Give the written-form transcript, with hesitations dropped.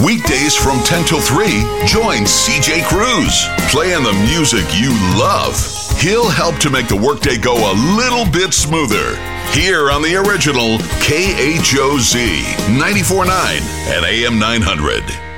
Weekdays from 10 till 3, join CJ Cruz, playing the music you love. He'll help to make the workday go a little bit smoother. Here on the original KHOZ 94.9 at AM 900.